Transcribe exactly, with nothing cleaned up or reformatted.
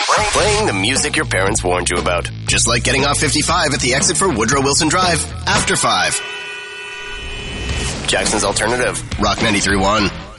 Playing the music your parents warned you about. Just like getting off fifty-five at the exit for Woodrow Wilson Drive after five. Jackson's Alternative. Rock ninety-three point one.